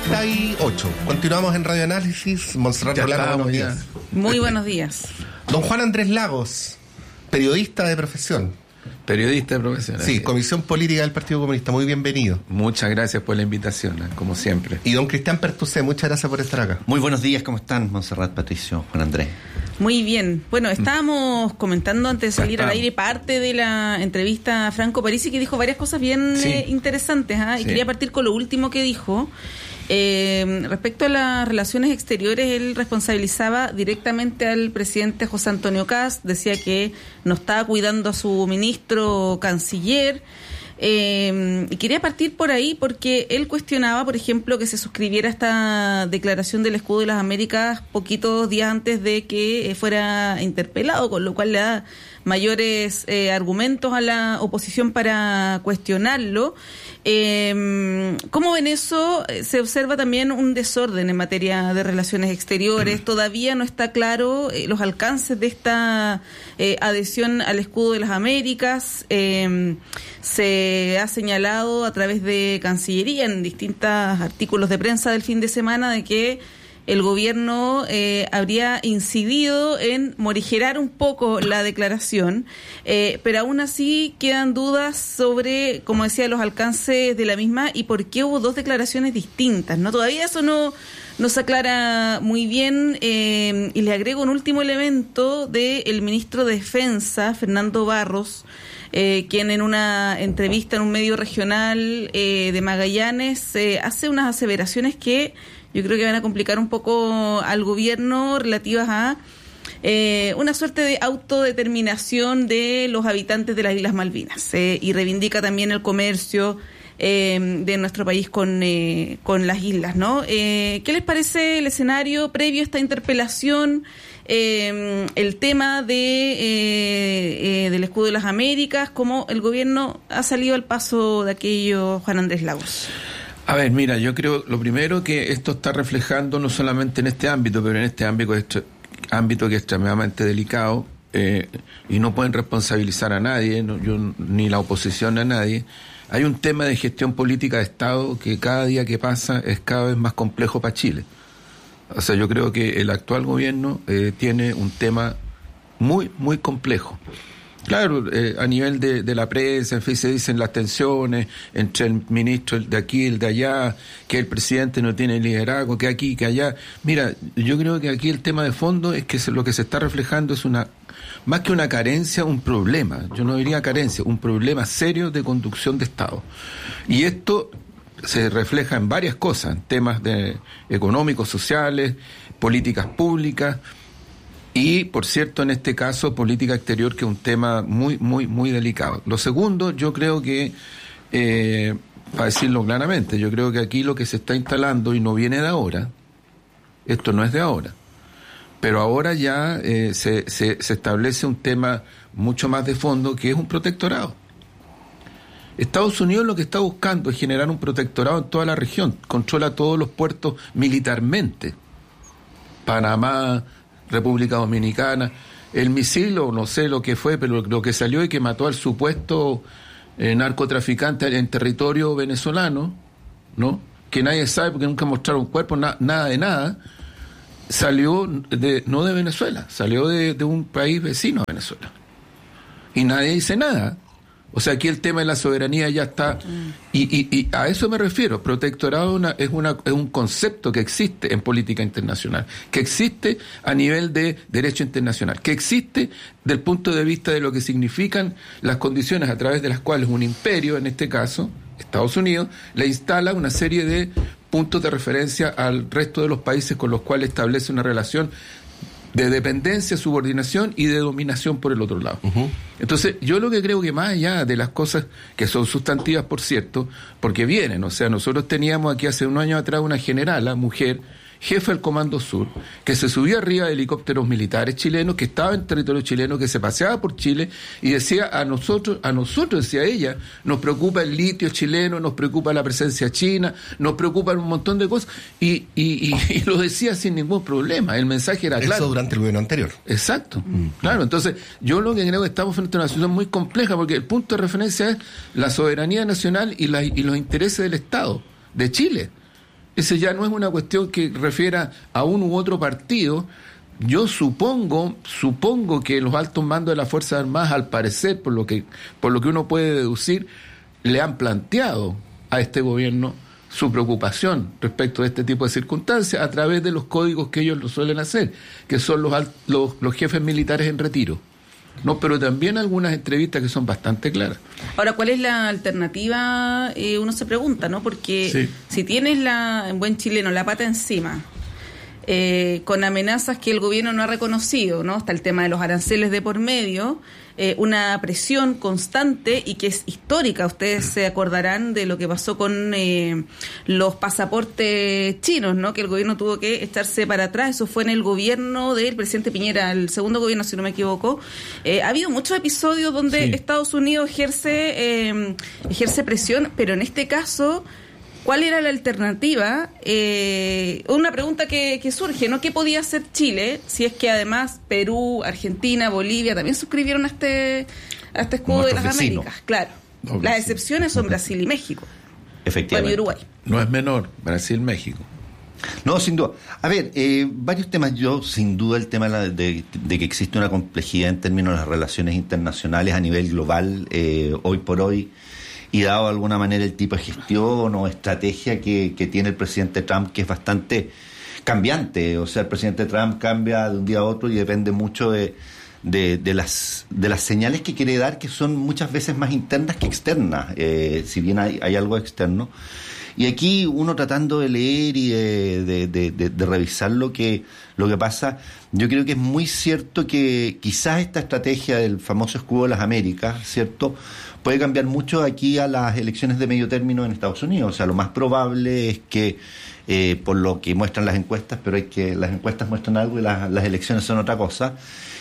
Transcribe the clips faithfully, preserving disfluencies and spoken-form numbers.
treinta y ocho. Continuamos en Radio Análisis. Montserrat Rolano, buenos días. Muy buenos días. Don Juan Andrés Lagos, periodista de profesión. Periodista de profesión. Sí, Comisión Política del Partido Comunista. Muy bienvenido. Muchas gracias por la invitación, como siempre. Y don Cristian Pertucé, muchas gracias por estar acá. Muy buenos días, ¿cómo están? Montserrat, Patricio, Juan Andrés. Muy bien. Bueno, estábamos comentando antes de salir al aire parte de la entrevista a Franco Parisi, que dijo varias cosas bien sí. eh, interesantes, ¿eh? Y sí. quería partir con lo último que dijo. Eh, respecto a las relaciones exteriores, él responsabilizaba directamente al presidente José Antonio Kast, decía que no estaba cuidando a su ministro canciller. Eh, y quería partir por ahí porque él cuestionaba, por ejemplo, que se suscribiera esta declaración del Escudo de las Américas poquitos días antes de que eh, fuera interpelado, con lo cual le da mayores eh, argumentos a la oposición para cuestionarlo. Eh, ¿Cómo ven eso? Se observa también un desorden en materia de relaciones exteriores. Mm. Todavía no está claro eh, los alcances de esta eh, adhesión al Escudo de las Américas. Eh, se ha señalado a través de Cancillería en distintos artículos de prensa del fin de semana de que el gobierno eh, habría incidido en morigerar un poco la declaración, eh, pero aún así quedan dudas sobre, como decía, los alcances de la misma y por qué hubo dos declaraciones distintas, ¿no? Todavía eso no, no se aclara muy bien, eh, y le agrego un último elemento del ministro de Defensa, Fernando Barros, eh, quien en una entrevista en un medio regional eh, de Magallanes eh, hace unas aseveraciones que yo creo que van a complicar un poco al gobierno relativas a eh, una suerte de autodeterminación de los habitantes de las Islas Malvinas eh, y reivindica también el comercio eh, de nuestro país con, eh, con las islas, ¿no? Eh, ¿Qué les parece el escenario previo a esta interpelación? Eh, el tema de eh, eh, del Escudo de las Américas, cómo el gobierno ha salido al paso de aquello, Juan Andrés Lagos. A ver, mira, yo creo lo primero que esto está reflejando no solamente en este ámbito, pero en este ámbito, este ámbito que es extremadamente delicado, eh, y no pueden responsabilizar a nadie, no, yo, ni la oposición a nadie. Hay un tema de gestión política de Estado que cada día que pasa es cada vez más complejo para Chile. O sea, yo creo que el actual gobierno eh, tiene un tema muy, muy complejo. Claro, eh, a nivel de, de la prensa, en fin, se dicen las tensiones entre el ministro de aquí y el de allá, que el presidente no tiene liderazgo, que aquí, que allá. Mira, yo creo que aquí el tema de fondo es que se, lo que se está reflejando es una, más que una carencia, un problema. Yo no diría carencia, un problema serio de conducción de Estado. Y esto se refleja en varias cosas, en temas de económicos, sociales, políticas públicas. Y, por cierto, en este caso, política exterior, que es un tema muy, muy, muy delicado. Lo segundo, yo creo que, eh, para decirlo claramente, yo creo que aquí lo que se está instalando, y no viene de ahora, esto no es de ahora, pero ahora ya eh, se, se, se establece un tema mucho más de fondo, que es un protectorado. Estados Unidos lo que está buscando es generar un protectorado en toda la región, controla todos los puertos militarmente. Panamá, República Dominicana, el misil, o no sé lo que fue, pero lo que salió y que mató al supuesto eh, narcotraficante en territorio venezolano, ¿no? Que nadie sabe porque nunca mostraron cuerpo, na, nada de nada, salió de, no de Venezuela, salió de, de un país vecino a Venezuela. Y nadie dice nada. O sea, aquí el tema de la soberanía ya está, y, y, y a eso me refiero. Protectorado una, es, una, es un concepto que existe en política internacional, que existe a nivel de derecho internacional, que existe del punto de vista de lo que significan las condiciones a través de las cuales un imperio, en este caso Estados Unidos, le instala una serie de puntos de referencia al resto de los países con los cuales establece una relación de dependencia, subordinación y de dominación por el otro lado. Uh-huh. Entonces, yo lo que creo que más allá de las cosas que son sustantivas, por cierto, porque vienen, o sea, nosotros teníamos aquí hace unos años atrás una generala, mujer, jefe del Comando Sur, que se subía arriba de helicópteros militares chilenos, que estaba en territorio chileno, que se paseaba por Chile y decía a nosotros, a nosotros, decía ella, nos preocupa el litio chileno, nos preocupa la presencia china, nos preocupan un montón de cosas, y, y, y, y lo decía sin ningún problema, el mensaje era claro. Eso durante el gobierno anterior. Exacto, mm. claro, entonces yo lo que creo que estamos frente a una situación muy compleja, porque el punto de referencia es la soberanía nacional y, la, y los intereses del Estado, de Chile. Ese ya no es una cuestión que refiera a un u otro partido. Yo supongo, supongo que los altos mandos de las Fuerzas Armadas, al parecer, por lo que, por lo que uno puede deducir, le han planteado a este gobierno su preocupación respecto de este tipo de circunstancias a través de los códigos que ellos lo suelen hacer, que son los, los, los jefes militares en retiro. No, pero también algunas entrevistas que son bastante claras. Ahora, ¿cuál es la alternativa? Eh, uno se pregunta, ¿no? Porque sí. si tienes la, en buen chileno, la pata encima, eh, con amenazas que el gobierno no ha reconocido, ¿no? Está el tema de los aranceles de por medio, eh, una presión constante y que es histórica. Ustedes se acordarán de lo que pasó con eh, los pasaportes chinos, ¿no? Que el gobierno tuvo que echarse para atrás. Eso fue en el gobierno del presidente Piñera, el segundo gobierno, si no me equivoco. Eh, ha habido muchos episodios donde sí. Estados Unidos ejerce eh, ejerce presión, pero en este caso, ¿cuál era la alternativa? Eh, una pregunta que, que surge, ¿no? ¿Qué podía hacer Chile si es que además Perú, Argentina, Bolivia también suscribieron a este, a este escudo de las vecinos. Américas? Claro. No, las excepciones son Brasil y México. Efectivamente. Bueno, y Uruguay. No es menor, Brasil, México. No, sin duda. A ver, eh, varios temas. Yo, sin duda, el tema de, de, de que existe una complejidad en términos de las relaciones internacionales a nivel global, eh, hoy por hoy, y dado de alguna manera el tipo de gestión o estrategia que, que tiene el presidente Trump, que es bastante cambiante. O sea, el presidente Trump cambia de un día a otro y depende mucho de, de, de, las, de las señales que quiere dar, que son muchas veces más internas que externas, eh, si bien hay, hay algo externo. Y aquí uno tratando de leer y de, de, de, de, de revisar lo que, lo que pasa, yo creo que es muy cierto que quizás esta estrategia del famoso escudo de las Américas, ¿cierto?, puede cambiar mucho aquí a las elecciones de medio término en Estados Unidos. O sea, lo más probable es que, eh, por lo que muestran las encuestas, pero hay que las encuestas muestran algo y las, las elecciones son otra cosa,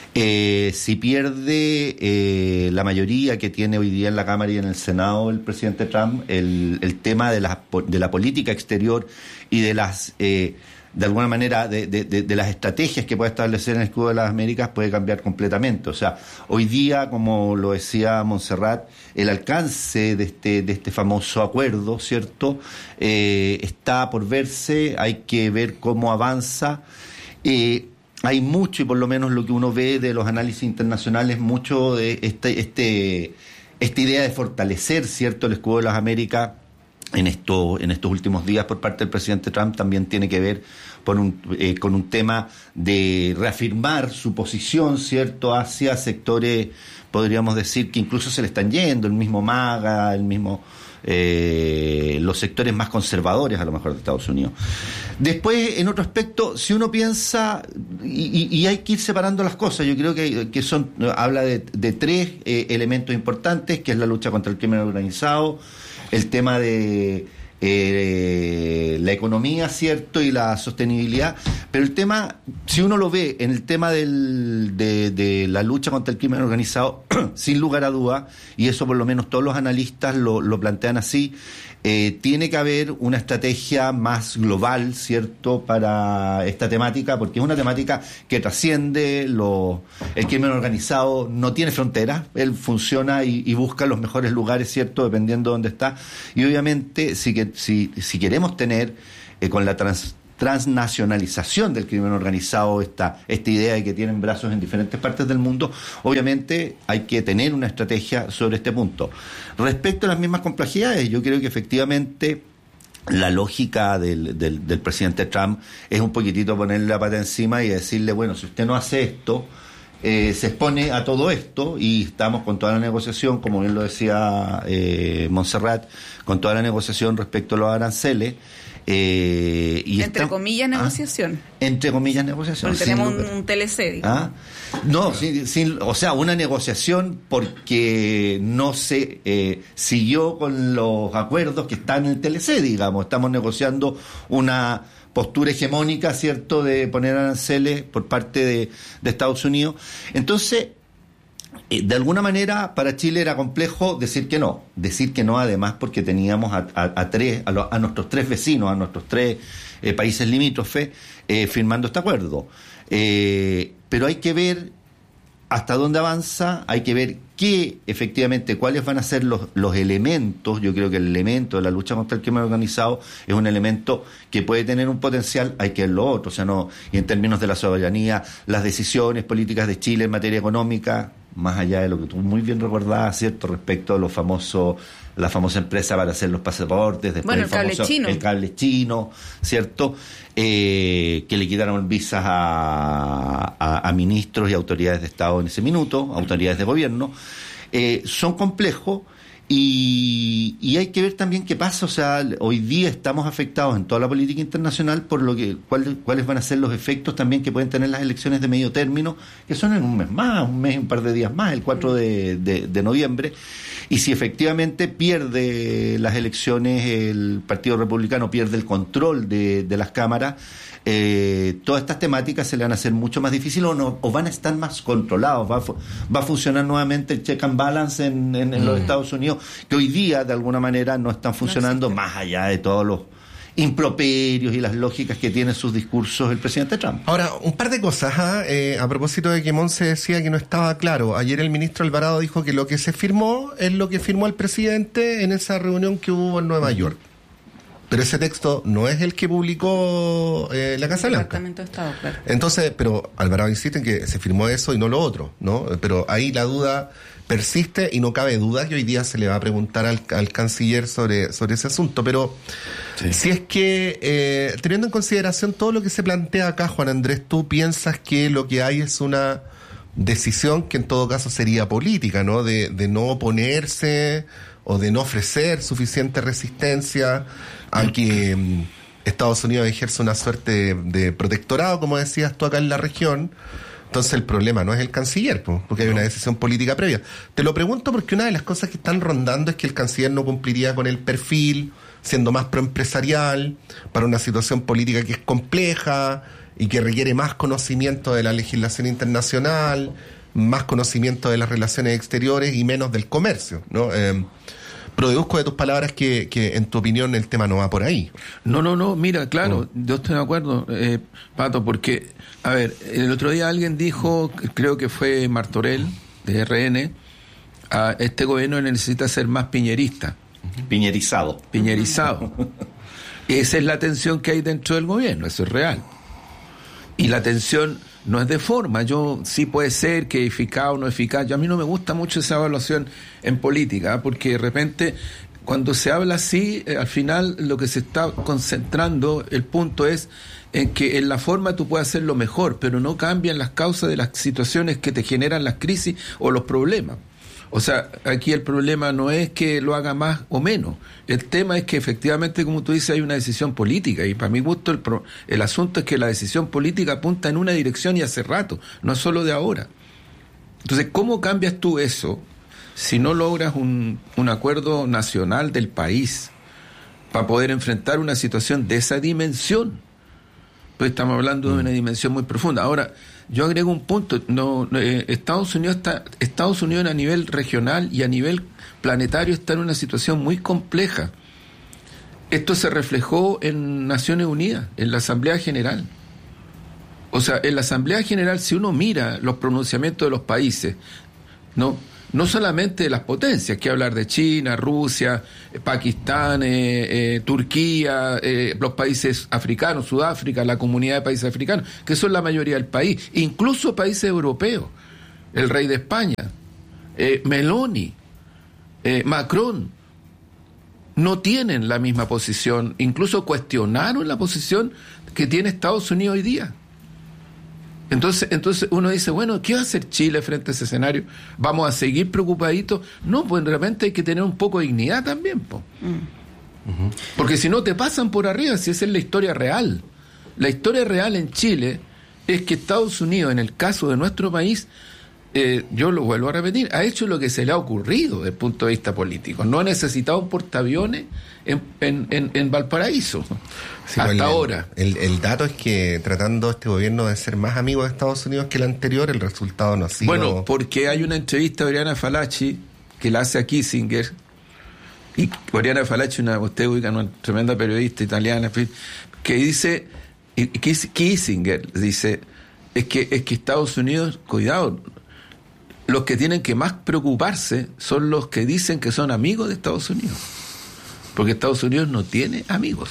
eh, si pierde eh, la mayoría que tiene hoy día en la Cámara y en el Senado el presidente Trump, el, el tema de la, de la política exterior y de las... Eh, de alguna manera, de, de, de, de las estrategias que puede establecer en el escudo de las Américas puede cambiar completamente. O sea, hoy día, como lo decía Montserrat, el alcance de este, de este famoso acuerdo, ¿cierto?, eh, está por verse, hay que ver cómo avanza. Eh, hay mucho, y por lo menos lo que uno ve de los análisis internacionales, mucho de este, este, esta idea de fortalecer, ¿cierto?, el escudo de las Américas en esto, en estos últimos días por parte del presidente Trump también tiene que ver por un, eh, con un tema de reafirmar su posición, ¿cierto?, hacia sectores, podríamos decir, que incluso se le están yendo, el mismo MAGA, el mismo eh, los sectores más conservadores a lo mejor de Estados Unidos. Después, en otro aspecto, si uno piensa, y, y hay que ir separando las cosas, yo creo que, que son, habla de, de tres eh, elementos importantes, que es la lucha contra el crimen organizado, el tema de eh, la economía, ¿cierto?, y la sostenibilidad, pero el tema, si uno lo ve en el tema del, de, de la lucha contra el crimen organizado, sin lugar a duda, y eso por lo menos todos los analistas lo, lo plantean así, eh, tiene que haber una estrategia más global, ¿cierto?, para esta temática, porque es una temática que trasciende lo, el crimen organizado, no tiene fronteras, él funciona y, y busca los mejores lugares, ¿cierto?, dependiendo de dónde está, y obviamente si, que, si, si queremos tener eh, con la trans transnacionalización del crimen organizado, esta, esta idea de que tienen brazos en diferentes partes del mundo, obviamente hay que tener una estrategia sobre este punto. Respecto a las mismas complejidades, yo creo que efectivamente la lógica del, del, del presidente Trump es un poquitito ponerle la pata encima y decirle, bueno, si usted no hace esto, eh, se expone a todo esto, y estamos con toda la negociación, como bien lo decía eh, Montserrat, con toda la negociación respecto a los aranceles. Eh, y entre está, comillas negociación. Ah, entre comillas negociación. Porque tenemos un, un T L C, digamos. ¿Ah? No, sin, sin, o sea, una negociación porque no se eh, siguió con los acuerdos que están en el T L C, digamos. Estamos negociando una postura hegemónica, ¿cierto?, de poner aranceles por parte de, de Estados Unidos. Entonces, de alguna manera para Chile era complejo decir que no, decir que no además porque teníamos a, a, a tres, a, lo, a nuestros tres vecinos, a nuestros tres eh, países limítrofes eh, firmando este acuerdo. Eh, pero hay que ver hasta dónde avanza, hay que ver que efectivamente cuáles van a ser los, los elementos. Yo creo que el elemento de la lucha contra el crimen organizado es un elemento que puede tener un potencial, hay que ver lo otro, o sea, no, y en términos de la soberanía, las decisiones políticas de Chile en materia económica, más allá de lo que tú muy bien recordabas, ¿cierto?, respecto a los famosos, la famosa empresa para hacer los pasaportes, después bueno, el, el famoso cable chino. el cable chino, ¿cierto?, eh, que le quitaron visas a, a, a ministros y autoridades de Estado en ese minuto, autoridades de gobierno, eh, son complejos. Y, y hay que ver también qué pasa, o sea, hoy día estamos afectados en toda la política internacional por lo que cuál, cuáles van a ser los efectos también que pueden tener las elecciones de medio término, que son en un mes más, un mes y un par de días más, el cuatro de, de, de noviembre, y si efectivamente pierde las elecciones, el Partido Republicano pierde el control de, de las cámaras, eh, todas estas temáticas se le van a hacer mucho más difíciles o, no, o van a estar más controlados, va a, va a funcionar nuevamente el check and balance en, en, en mm. los Estados Unidos, que hoy día de alguna manera no están funcionando, no más allá de todos los improperios y las lógicas que tienen sus discursos el presidente Trump. Ahora, un par de cosas, ¿eh? Eh, a propósito de que Monse decía que no estaba claro. Ayer el ministro Alvarado dijo que lo que se firmó es lo que firmó el presidente en esa reunión que hubo en Nueva York. Pero ese texto no es el que publicó eh, la Casa Blanca. Departamento de Estado, claro. Entonces, pero Alvarado insiste en que se firmó eso y no lo otro, ¿no? Pero ahí la duda persiste y no cabe duda que hoy día se le va a preguntar al, al canciller sobre, sobre ese asunto. Pero sí. Si es que, eh, teniendo en consideración todo lo que se plantea acá, Juan Andrés, ¿tú piensas que lo que hay es una decisión que en todo caso sería política, ¿no? De, de no oponerse o de no ofrecer suficiente resistencia a que um, Estados Unidos ejerce una suerte de, de protectorado, como decías tú acá en la región? Entonces el problema no es el canciller, porque hay una decisión política previa. Te lo pregunto porque una de las cosas que están rondando es que el canciller no cumpliría con el perfil, siendo más proempresarial, para una situación política que es compleja y que requiere más conocimiento de la legislación internacional, más conocimiento de las relaciones exteriores y menos del comercio, ¿no? Eh, Pero deduzco de tus palabras que, que, en tu opinión, el tema no va por ahí. No, no, no, mira, claro, mm. yo estoy de acuerdo, eh, Pato, porque, a ver, el otro día alguien dijo, creo que fue Martorell, de R N, a este gobierno necesita ser más piñerista. Piñerizado. Piñerizado. Esa es la tensión que hay dentro del gobierno, eso es real. Y la tensión no es de forma, yo sí puede ser que eficaz o no eficaz, yo a mí no me gusta mucho esa evaluación en política, porque de repente cuando se habla así, eh, al final lo que se está concentrando, el punto es en que en la forma tú puedes hacerlo mejor, pero no cambian las causas de las situaciones que te generan las crisis o los problemas. O sea, aquí el problema no es que lo haga más o menos. El tema es que efectivamente, como tú dices, hay una decisión política. Y para mi gusto el, pro, el asunto es que la decisión política apunta en una dirección y hace rato, no solo de ahora. Entonces, ¿cómo cambias tú eso si no logras un, un acuerdo nacional del país para poder enfrentar una situación de esa dimensión? Pues estamos hablando de una dimensión muy profunda. Ahora, yo agrego un punto, no, eh, Estados Unidos está, Estados Unidos a nivel regional y a nivel planetario está en una situación muy compleja. Esto se reflejó en Naciones Unidas, en la Asamblea General. O sea, en la Asamblea General, si uno mira los pronunciamientos de los países, no, no solamente de las potencias, que hablar de China, Rusia, Pakistán, eh, eh, Turquía, eh, los países africanos, Sudáfrica, la comunidad de países africanos, que son la mayoría del país, incluso países europeos, el rey de España, eh, Meloni, eh, Macron, no tienen la misma posición, incluso cuestionaron la posición que tiene Estados Unidos hoy día. Entonces, entonces uno dice, bueno, ¿qué va a hacer Chile frente a ese escenario? ¿Vamos a seguir preocupaditos? No, pues realmente hay que tener un poco de dignidad también, po. Mm. Uh-huh. Porque si no te pasan por arriba, si esa es la historia real. La historia real en Chile es que Estados Unidos, en el caso de nuestro país, eh, yo lo vuelvo a repetir, ha hecho lo que se le ha ocurrido desde el punto de vista político. No ha necesitado un portaaviones en, en, en, en Valparaíso. Sí, hasta el, ahora. El, el dato es que tratando este gobierno de ser más amigo de Estados Unidos que el anterior, el resultado no ha sido... Bueno, porque hay una entrevista de Oriana Fallaci que la hace a Kissinger, y Oriana Fallaci, una, usted ubica, una tremenda periodista italiana, que dice, Kissinger dice, es que, es que Estados Unidos, cuidado, los que tienen que más preocuparse son los que dicen que son amigos de Estados Unidos. Porque Estados Unidos no tiene amigos.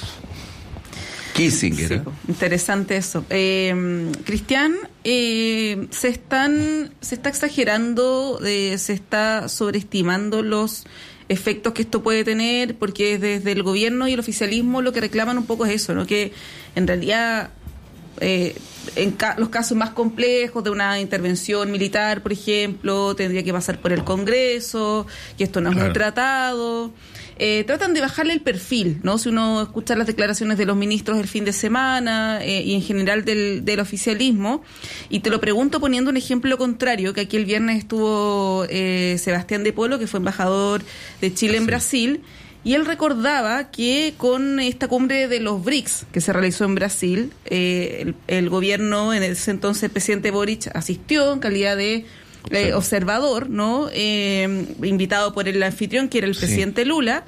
Kissinger. Sí, interesante eso. Eh, Cristian, eh, se están, se está exagerando, eh, se está sobreestimando los efectos que esto puede tener, porque desde el gobierno y el oficialismo lo que reclaman un poco es eso, ¿no? Que en realidad eh, en ca- los casos más complejos de una intervención militar, por ejemplo, tendría que pasar por el Congreso, que esto no es claro. un tratado. Eh, tratan de bajarle el perfil, ¿no? Si uno escucha las declaraciones de los ministros del fin de semana eh, y en general del, del oficialismo, y te lo pregunto poniendo un ejemplo contrario, que aquí el viernes estuvo eh, Sebastián de Polo, que fue embajador de Chile en sí. Brasil, y él recordaba que con esta cumbre de los B R I C S que se realizó en Brasil, eh, el, el gobierno, en ese entonces el presidente Boric, asistió en calidad de Eh, observador, ¿no? Eh, invitado por el anfitrión, que era el presidente sí. Lula.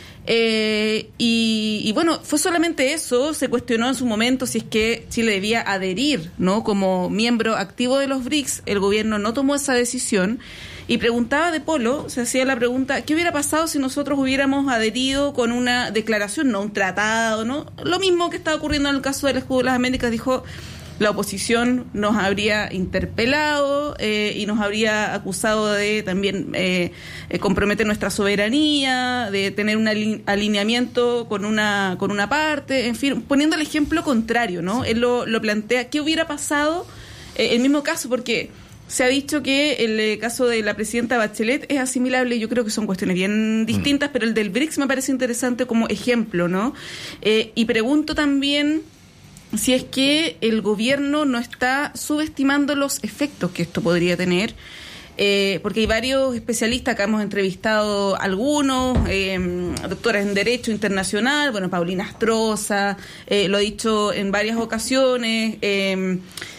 Eh, y, y bueno, fue solamente eso. Se cuestionó en su momento si es que Chile debía adherir, ¿no? Como miembro activo de los B R I C S. El gobierno no tomó esa decisión. Y preguntaba de Polo, se hacía la pregunta, ¿qué hubiera pasado si nosotros hubiéramos adherido con una declaración, no un tratado, ¿no? Lo mismo que estaba ocurriendo en el caso del Escudo de las Américas, dijo... La oposición nos habría interpelado eh, y nos habría acusado de también eh, eh, comprometer nuestra soberanía, de tener un aline- alineamiento con una con una parte, en fin, poniendo el ejemplo contrario, ¿no? Él lo, lo plantea, ¿qué hubiera pasado? Eh, el mismo caso, porque se ha dicho que el eh, caso de la presidenta Bachelet es asimilable, yo creo que son cuestiones bien distintas, mm. pero el del B R I C S me parece interesante como ejemplo, ¿no? Eh, y pregunto también... si es que el gobierno no está subestimando los efectos que esto podría tener, eh, porque hay varios especialistas, acá hemos entrevistado algunos, eh, doctoras en Derecho Internacional, bueno, Paulina Astroza, eh, lo ha dicho en varias ocasiones, eh,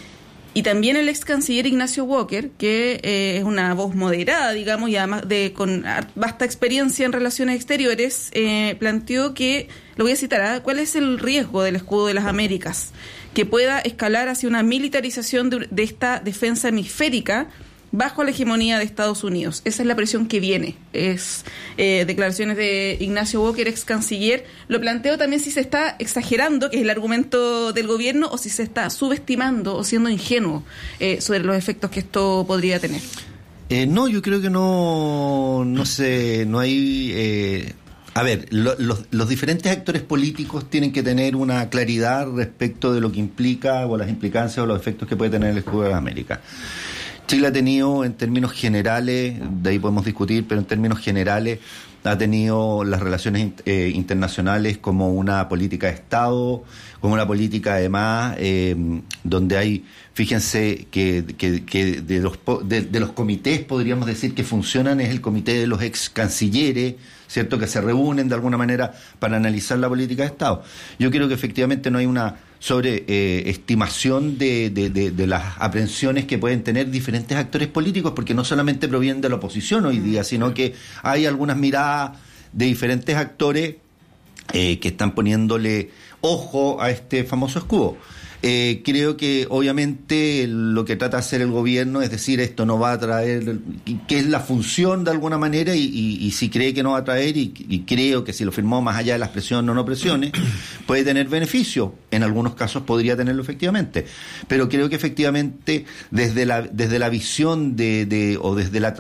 y también el ex canciller Ignacio Walker, que eh, es una voz moderada, digamos, y además de con vasta experiencia en relaciones exteriores, eh, planteó que, lo voy a citar, ¿eh? ¿cuál es el riesgo del Escudo de las Américas? Que pueda escalar hacia una militarización de, de esta defensa hemisférica bajo la hegemonía de Estados Unidos. Esa es la presión que viene. Es eh, declaraciones de Ignacio Walker, ex canciller. Lo planteo también si se está exagerando, que es el argumento del gobierno, o si se está subestimando o siendo ingenuo eh, sobre los efectos que esto podría tener. Eh, no, yo creo que no, no sé, no hay... Eh... A ver, lo, los, los diferentes actores políticos tienen que tener una claridad respecto de lo que implica o las implicancias o los efectos que puede tener el Escudo de las Américas. Chile ha tenido, en términos generales, de ahí podemos discutir, pero en términos generales ha tenido las relaciones eh, internacionales como una política de Estado, como una política además eh, donde hay, fíjense que, que, que de, los, de, de los comités podríamos decir que funcionan, es el comité de los ex cancilleres, ¿cierto?, que se reúnen de alguna manera para analizar la política de Estado. Yo creo que efectivamente no hay una sobreestimación eh, de, de, de, de las aprehensiones que pueden tener diferentes actores políticos, porque no solamente provienen de la oposición hoy día, sino que hay algunas miradas de diferentes actores eh, que están poniéndole ojo a este famoso escudo. Eh, creo que obviamente lo que trata de hacer el gobierno es decir, esto no va a traer, que es la función de alguna manera, y, y, y si cree que no va a traer, y, y creo que si lo firmó más allá de las presiones o no presiones, puede tener beneficio. En algunos casos podría tenerlo efectivamente. Pero creo que efectivamente desde la, desde la visión de, de o desde la